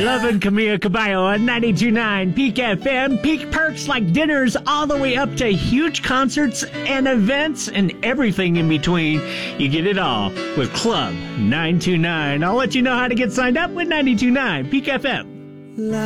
loving Camila Cabello on 92.9 Peak FM. Peak perks like dinners all the way up to huge concerts and events and everything in between. You get it all with Club 929. I'll let you know how to get signed up with 92.9 Peak FM.